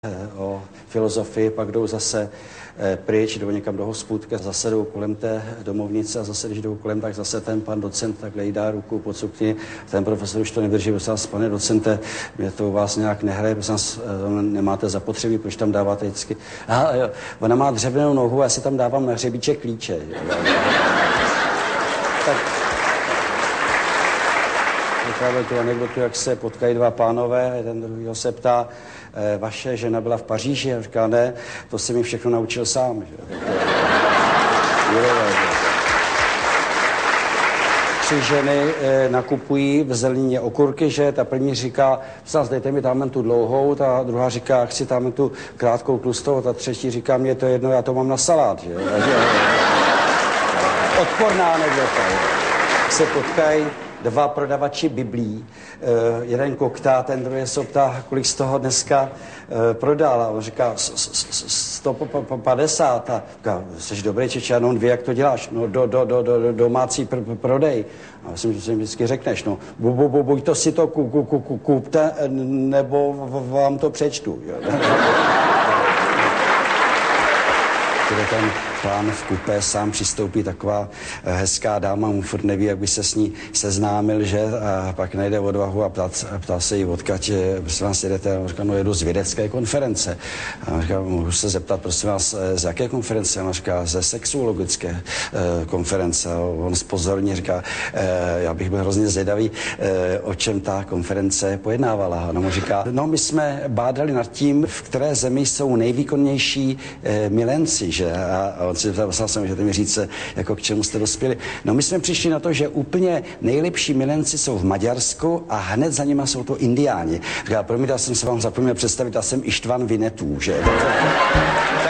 o filozofii, pak jdou zase pryč, jdou někam do hospůdky, zase jdou kolem té domovnice a zase, když jdou kolem, tak zase ten pan docent takhle jí dá ruku pod sukni. Ten profesor už to nevydrží, prosím vás, pane docente, mě to u vás nějak nehraje, prosím vás, nemáte zapotřebí, proč tam dáváte vždycky? Aha, jo, ona má dřevěnou nohu, já si tam dávám na hřebíček klíče. Tak vyprávěl tu anekdotu, jak se potkají dva pánové, jeden druhýho se ptá, vaše žena byla v Paříži? A říká, ne, to se mi všechno naučil sám. Že? Tři ženy nakupují v zelenině okurky, že ta první říká, dejte mi tam tu dlouhou, ta druhá říká, chci tam tu krátkou tlustou, a ta třetí říká, mě to jedno, já to mám na salát. Že? Odporná anekdota. Se potkají dva prodavači biblí, jeden koktá, ten druhý se ptá, kolik z toho dneska prodal. A on říká 150. A říká, jsi dobrý Čeče, no dvě, jak to děláš? No domácí prodej. A myslím, že si vždycky řekneš, no buď to si to kupte, nebo vám to přečtu. Kde ten pán v kupé sám přistoupí taková hezká dáma, mu furt neví, jak by se s ní seznámil, že? A pak najde odvahu a ptá se jí, odkud, prosím vás, jedete? A on říká, no jedu z vědecké konference. A on říká, můžu se zeptat, prosím vás, z jaké konference? A on říká, ze sexuologické konference. A on zpozorně říká, já bych byl hrozně zvědavý, o čem ta konference pojednávala. A on mu říká, no my jsme bádali nad tím, v které zemi jsou nejvýkonnější milenci, že? A on si ptal se, můžete mi říct, jako k čemu jste dospěli. No my jsme přišli na to, že úplně nejlepší milenci jsou v Maďarsku a hned za nima jsou to Indiáni. Říká, promiň, já jsem se vám zapomněl představit, já jsem Ištvan Vinetů, že?